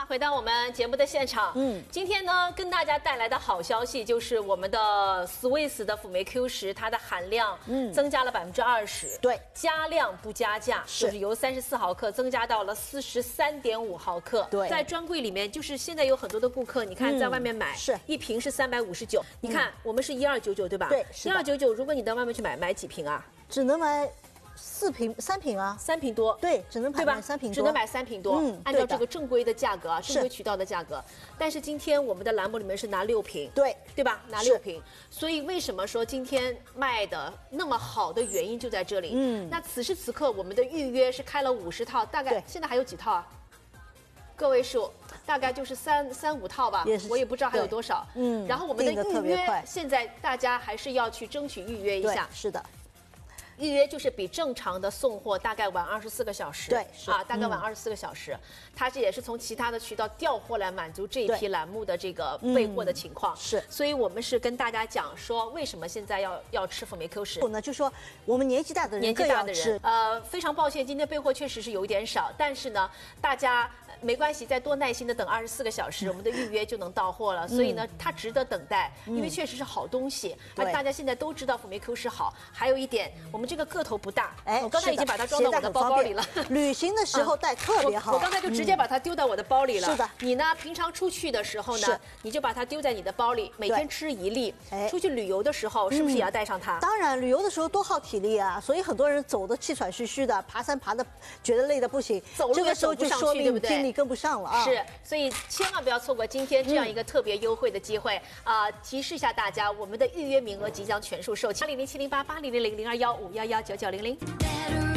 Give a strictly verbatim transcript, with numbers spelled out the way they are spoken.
回到我们节目的现场。嗯，今天呢，跟大家带来的好消息就是我们的 Swiss 的辅酶 Q 十，它的含量嗯增加了百分之二十， 对， 加量不加价， 是就是由三十四毫克增加到了四十三点五毫克。 对， 在专柜里面，就是现在有很多的顾客，你看在外面买， 嗯、是一瓶是三百五十九，你看、嗯、我们是一二九九，对吧？ 对， 一二九九，如果你到外面去买，买几瓶啊？ 只能买。四瓶三瓶啊， 三瓶多， 对，只能买三瓶多， 只能买三瓶多。嗯，按照这个正规的价格啊，正规渠道的价格。但是今天我们的栏目里面是拿六瓶， 对， 对吧？拿六瓶。所以为什么说今天卖的那么好的原因就在这里。嗯，那此时此刻我们的预约是开了五十套，大概现在还有几套啊？个位数，大概就是三三五套吧，我也不知道还有多少。嗯，然后我们的预约现在大家还是要去争取预约一下。 是的。 预约就是比正常的送货大概晚二十四个小时， 对， 啊，大概晚二十四个小时，它这也是从其他的渠道调货来满足这一批栏目的这个备货的情况， 是， 所以我们是跟大家讲说，为什么现在要要吃辅酶 Q 十？ 呢，就说我们年纪大的人， 年纪大的人，呃，非常抱歉，今天备货确实是有一点少，但是呢，大家没关系，再多耐心的等二十四个小时，我们的预约就能到货了，所以呢，它值得等待，因为确实是好东西，而大家现在都知道辅酶 Q 十好，还有一点，我们这个个头不大。哎，我刚才已经把它装到我的包包里了。 旅行的时候带特别好。 我刚才就直接把它丢到我的包里了。 是的。 你呢？平常出去的时候呢，你就把它丢在你的包里，每天吃一粒。哎，出去旅游的时候是不是也要带上它？ 当然，旅游的时候多耗体力啊，所以很多人走的气喘吁吁的，爬山爬的觉得累的不行， 走路也走不上去，对不对？ 精力跟不上了啊。 是，所以千万不要错过今天这样一个特别优惠的机会啊！提示一下大家，我们的预约名额即将全数售罄。八零零七零八八零零零零二幺五幺幺九九零零。